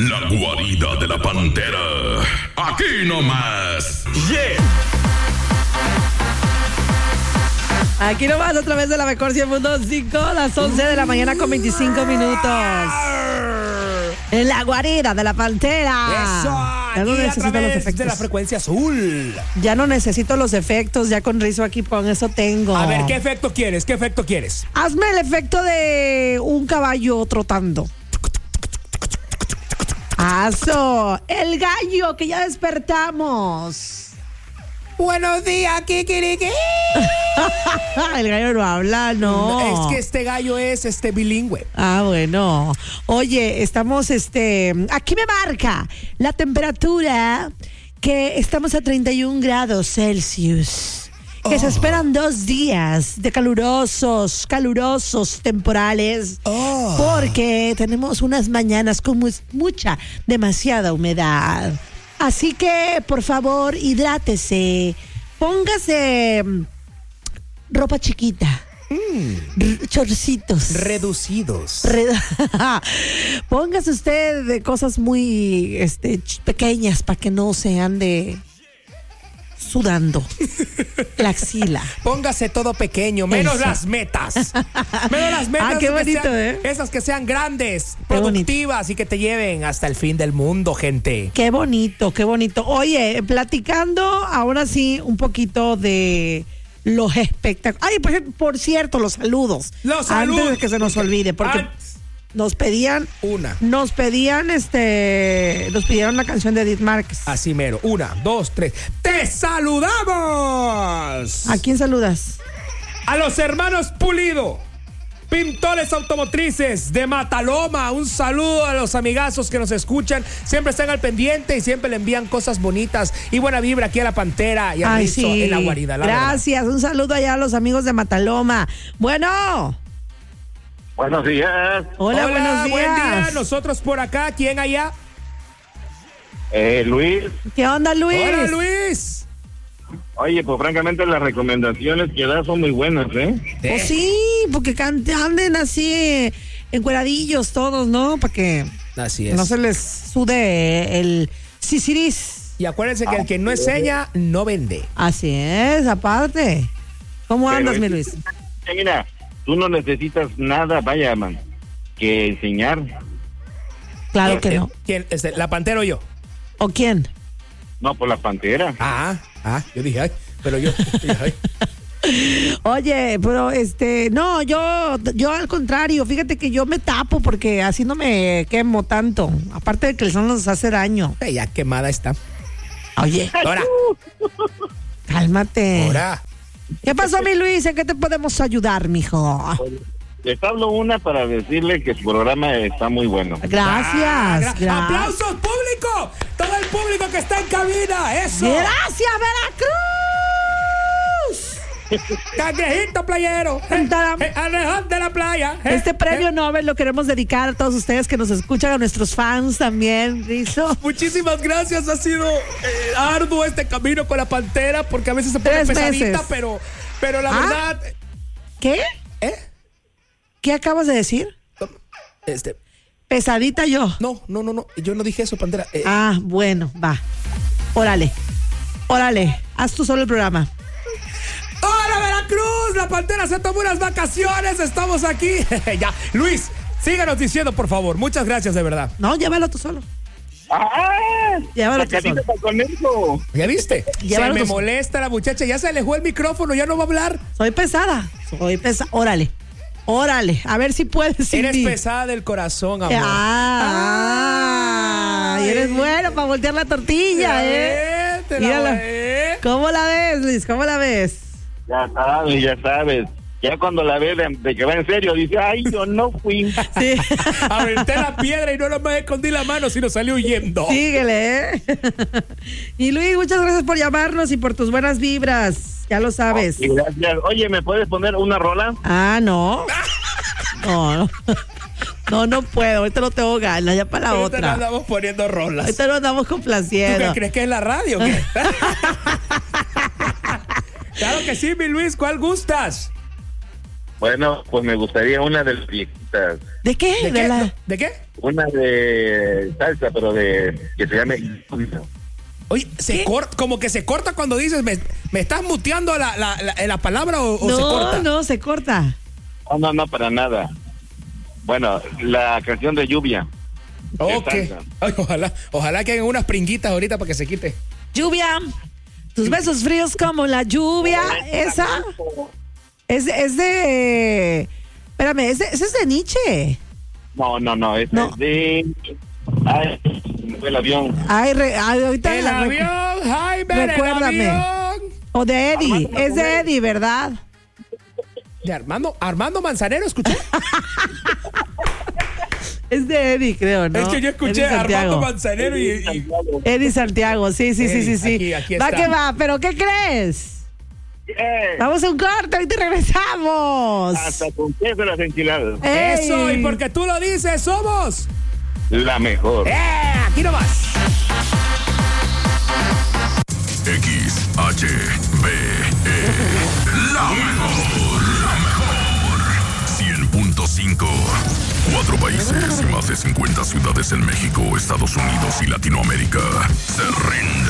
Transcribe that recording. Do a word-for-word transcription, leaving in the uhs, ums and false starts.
La guarida de la pantera. Aquí nomás. Yeah. Aquí nomás a través de la mejor cien punto cinco, las once de la mañana con veinticinco minutos. En la guarida de la pantera. Eso, ya no aquí a necesito los través efectos. de la frecuencia azul. Ya no necesito los efectos, ya con Rizo aquí con eso tengo. A ver, ¿qué efecto quieres? ¿Qué efecto quieres? Hazme el efecto de un caballo trotando. ¡Aso! ¡El gallo, que ya despertamos! Buenos días, Kikiriki. El gallo no habla, no. Es que este gallo es este bilingüe. Ah, bueno. Oye, estamos, este, aquí me marca la temperatura que estamos a treinta y un grados Celsius. Que oh. se esperan dos días de calurosos, calurosos temporales. Oh. Porque tenemos unas mañanas con mu- mucha, demasiada humedad. Así que, por favor, hidrátese. Póngase ropa chiquita. Mm. R- chorcitos. Reducidos. Re- Póngase usted de cosas muy este, ch- pequeñas para que no se ande sudando la axila. Póngase todo pequeño, menos Eso. las metas. Menos las metas. Ah, qué que bonito, sean, ¿eh? Esas que sean grandes, Qué productivas y que te lleven hasta el fin del mundo, gente. Qué bonito, qué bonito. Oye, platicando ahora sí un poquito de los espectáculos. Ay, por, por cierto, los saludos. Los saludos. Antes de que se nos olvide, porque An- nos pedían Una. Nos pedían este nos pidieron la canción de Edith Márquez. Así mero. Una, dos, tres. ¡Te saludamos! ¿A quién saludas? A los hermanos Pulido, pintores automotrices de Mataloma. Un saludo a los amigazos que nos escuchan. Siempre están al pendiente y siempre le envían cosas bonitas y buena vibra aquí a la Pantera y a Ay, Rizo sí. en la guarida. La Gracias. Un saludo allá a los amigos de Mataloma. Bueno. Buenos días. Hola, Hola, buenos días. buen día. Nosotros por acá. ¿Quién allá? Eh, Luis. ¿Qué onda, Luis? Hola, Luis. Oye, pues francamente las recomendaciones que das son muy buenas, ¿eh? Pues sí, porque can- anden así eh, encueradillos todos, ¿no? Para que Así es. no se les sude el sisiris. Y acuérdense que el que no enseña, no vende. Así es, aparte. ¿Cómo Pero andas, es- mi Luis? Eh, Mira, tú no necesitas nada, vaya, man, que enseñar. Claro que no. ¿Quién? Este, ¿La Pantera o yo? ¿O quién? No, por la Pantera. Ah, ah, yo dije, ay, pero yo, yo dije, ay. Oye, pero este, no, yo, yo al contrario, fíjate que yo me tapo porque así no me quemo tanto. Aparte de que el sol nos hace daño. Ay, ya quemada está. Oye, Ahora, cálmate. ahora. ¿Qué pasó, mi Luis? ¿En qué te podemos ayudar, mijo? Les hablo una para decirle que su programa está muy bueno. Gracias. Ah, gra- gra- ¡Aplausos, público! Todo el público que está en cabina, eso. Gracias, Veracruz. Cangrejito playero. Eh, Taram. eh, alejón de la playa. eh, Este premio eh. Nobel lo queremos dedicar a todos ustedes que nos escuchan, a nuestros fans también, Rizo. Muchísimas gracias, ha sido eh, arduo este camino con la Pantera porque a veces se pone Tres pesadita, meses. pero, pero la ¿Ah? verdad, ¿Qué? ¿eh? ¿Qué acabas de decir? Este, Pesadita yo. no, no, no, no, yo no dije eso, Pantera. Eh, Ah, bueno, va. Órale. Órale. Haz tú solo el programa. ¡Hola, Veracruz! La Pantera se tomó unas vacaciones, estamos aquí. Ya, Luis, síganos diciendo, por favor. Muchas gracias, de verdad. No, llévalo tú solo. ¡Ah! Llévalo tú Sacadito solo. pa' con eso. ¿Ya viste? Llévalo se me tú- molesta la muchacha, ya se alejó el micrófono, ya no va a hablar. Soy pesada. Soy pesada. Órale. Órale. A ver si puedes. sin Eres mí. pesada del corazón, amor. Ah, y eres Ay. bueno para voltear la tortilla, Ya ¿eh? ves, te la Mírala. voy, ¿eh? ¿Cómo la ves, Luis? ¿Cómo la ves? Ya sabes, ya sabes. Ya cuando la ve de, de que va en serio, dice, ay, yo no fui. Sí. Aventé la piedra y no me escondí la mano, sino salí huyendo. Síguele, ¿eh? Y Luis, muchas gracias por llamarnos y por tus buenas vibras. Ya lo sabes. Y gracias. Oye, ¿me puedes poner una rola? Ah, no. No, no. No, no puedo. Ahorita no tengo ganas. Ya para la Ahorita otra. no andamos poniendo rolas. Ahorita no andamos ¿Tú complaciendo. qué crees que es la radio o qué? Claro que sí, mi Luis, ¿cuál gustas? Bueno, pues me gustaría una de las viejitas. ¿De qué? ¿De, De qué? la- ¿De qué? Una de salsa, pero de que se llame... Oye, se ¿Qué? corta, como que se corta cuando dices, ¿me, me estás muteando la, la, la, la palabra o, o no, se corta? no, se corta. No, no, no, para nada. Bueno, la canción de Lluvia. Ok. de salsa. Ay, ojalá, ojalá que hagan unas pringuitas ahorita para que se quite. Lluvia, tus besos fríos como la lluvia, esa es, es de... Espérame, ese es, es de Nietzsche. No, no, no, esa No. es de... Ay, me fue el avión. Ay, re- ay, ahorita El la recu- avión, Jaime, recuérdame. el avión. O de Eddie, Armando es de Manzanero. Eddie, ¿verdad? De Armando, Armando Manzanero, ¿escuché? Es de Eddie, creo, ¿no? Es que yo escuché Eddie a Armando Santiago. Manzanero y, y- Eddie Santiago, sí, sí, sí, sí, sí. Aquí, aquí va está. que va, pero ¿qué crees? Eh, Vamos a un corte, ahorita regresamos. hasta con queso las enchiladas. ¡Ey! eso, y porque tú lo dices, somos. La mejor. ¡Eh! Aquí nomás. X, H, B, E. La mejor. La mejor. cien punto cinco. Cuatro países y más de cincuenta ciudades en México, Estados Unidos y Latinoamérica se rinden